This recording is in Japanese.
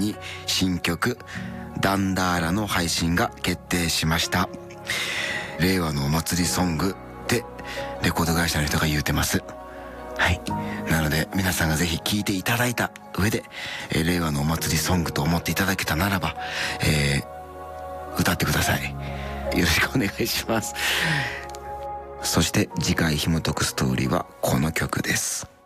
に新曲ダンダーラの配信が決定しました。令和のお祭りソングってレコード会社の人が言うてます。はい。なので皆さんがぜひ聴いていただいた上で、令和のお祭りソングと思っていただけたならば、歌ってください。よろしくお願いします。そして次回紐解くストーリーはこの曲です。